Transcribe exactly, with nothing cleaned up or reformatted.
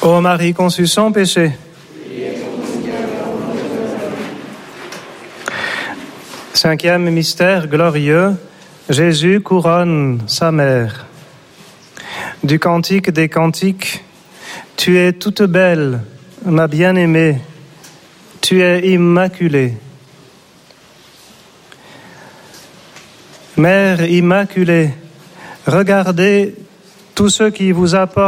Ô Marie conçue sans péché, cinquième mystère glorieux, Jésus couronne sa mère. Du cantique des cantiques, tu es toute belle, ma bien-aimée, tu es immaculée. Mère immaculée, regardez tous ceux qui vous apportent